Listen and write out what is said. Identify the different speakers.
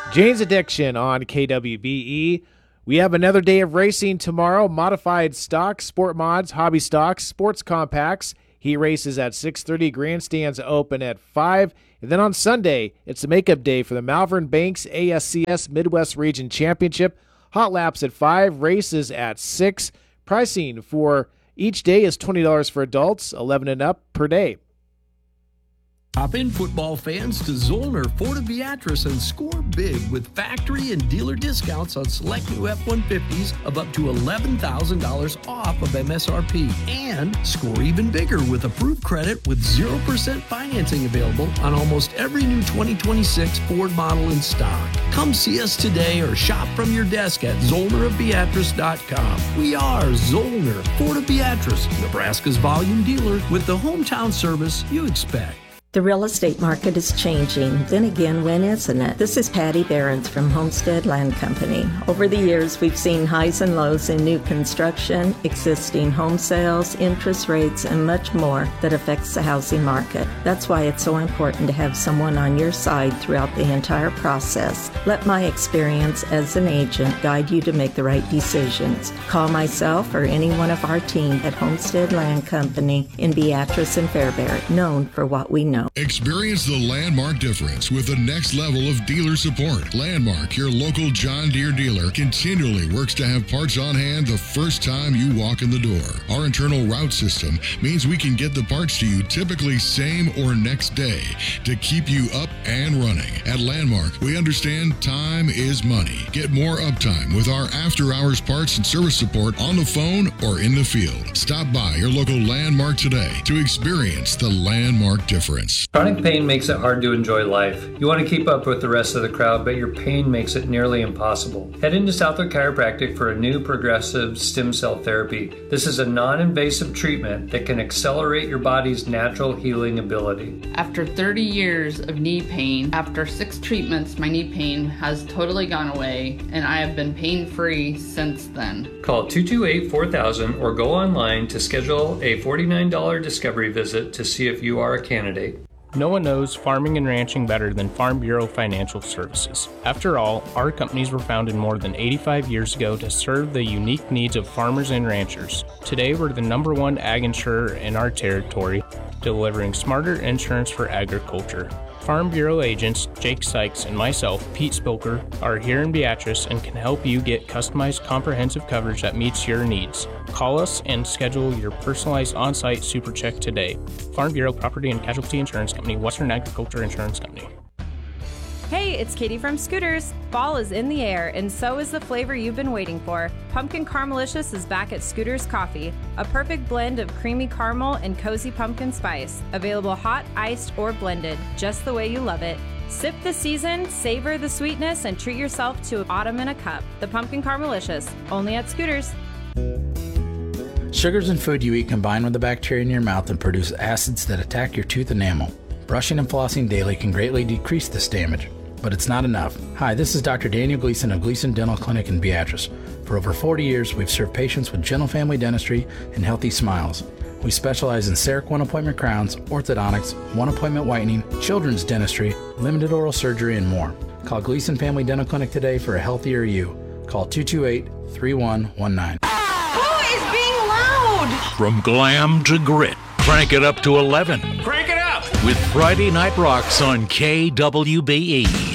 Speaker 1: Jane's Addiction on KWBE. We have another day of racing tomorrow. Modified stocks, sport mods, hobby stocks, sports compacts. Heat races at 6:30. Grandstands open at 5. And then on Sunday, it's the makeup day for the Malvern Banks ASCS Midwest Region Championship. Hot laps at 5. Races at 6. Pricing for each day is $20 for adults, 11 and up per day.
Speaker 2: Hop in, football fans, to Zollner Ford of Beatrice and score big with factory and dealer discounts on select new F-150s of up to $11,000 off of MSRP. And score even bigger with approved credit with 0% financing available on almost every new 2026 Ford model in stock. Come see us today or shop from your desk at ZollnerofBeatrice.com. We are Zollner Ford of Beatrice, Nebraska's volume dealer with the hometown service you expect.
Speaker 3: The real estate market is changing. Then again, when isn't it? This is Patty Behrens from Homestead Land Company. Over the years, we've seen highs and lows in new construction, existing home sales, interest rates, and much more that affects the housing market. That's why it's so important to have someone on your side throughout the entire process. Let my experience as an agent guide you to make the right decisions. Call myself or any one of our team at Homestead Land Company in Beatrice and Fairbury, known for what we know.
Speaker 4: Experience the Landmark difference with the next level of dealer support. Landmark, your local John Deere dealer, continually works to have parts on hand the first time you walk in the door. Our internal route system means we can get the parts to you typically same or next day to keep you up and running. At Landmark, we understand time is money. Get more uptime with our after-hours parts and service support on the phone or in the field. Stop by your local Landmark today to experience the Landmark difference.
Speaker 5: Chronic pain makes it hard to enjoy life. You want to keep up with the rest of the crowd, but your pain makes it nearly impossible. Head into Southwood Chiropractic for a new progressive stem cell therapy. This is a non-invasive treatment that can accelerate your body's natural healing ability.
Speaker 6: After 30 years of knee pain, after 6 treatments, my knee pain has totally gone away, and I have been pain-free since then.
Speaker 5: Call 228-4000 or go online to schedule a $49 discovery visit to see if you are a candidate.
Speaker 7: No one knows farming and ranching better than Farm Bureau Financial Services. After all, our companies were founded more than 85 years ago to serve the unique needs of farmers and ranchers. Today, we're the #1 ag insurer in our territory, delivering smarter insurance for agriculture. Farm Bureau agents Jake Sykes and myself, Pete Spilker, are here in Beatrice and can help you get customized comprehensive coverage that meets your needs. Call us and schedule your personalized on-site super check today. Farm Bureau Property and Casualty Insurance Company, Western Agriculture Insurance Company.
Speaker 8: Hey, it's Katie from Scooters. Fall is in the air, and so is the flavor you've been waiting for. Pumpkin Caramelicious is back at Scooters Coffee, a perfect blend of creamy caramel and cozy pumpkin spice. Available hot, iced, or blended, just the way you love it. Sip the season, savor the sweetness, and treat yourself to autumn in a cup. The Pumpkin Caramelicious, only at Scooters.
Speaker 9: Sugars and food you eat combine with the bacteria in your mouth and produce acids that attack your tooth enamel. Brushing and flossing daily can greatly decrease this damage. But it's not enough. Hi, this is Dr. Daniel Gleason of Gleason Dental Clinic in Beatrice. For over 40 years, we've served patients with gentle family dentistry and healthy smiles. We specialize in CEREC one-appointment crowns, orthodontics, one-appointment whitening, children's dentistry, limited oral surgery, and more. Call Gleason Family Dental Clinic today for a healthier you. Call 228-3119.
Speaker 10: Who is being loud?
Speaker 11: From glam to grit, crank it up to 11.
Speaker 10: Crank it up!
Speaker 11: With Friday Night Rocks on KWBE.